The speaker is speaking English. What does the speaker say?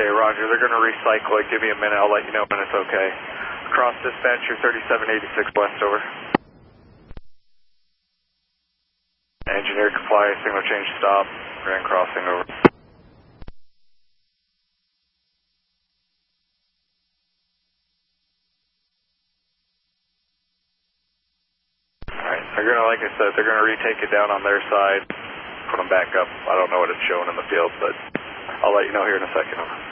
Okay, roger. They're going to recycle it. Give me a minute. I'll let you know when it's okay. Cross dispatch, you're 3786 west, over. Engineer comply, signal change stop. Grand crossing, over. Alright, they're going to, like I said, they're going to retake it down on their side, put them back up. I don't know what it's showing in the field, but I'll let you know here in a second, over.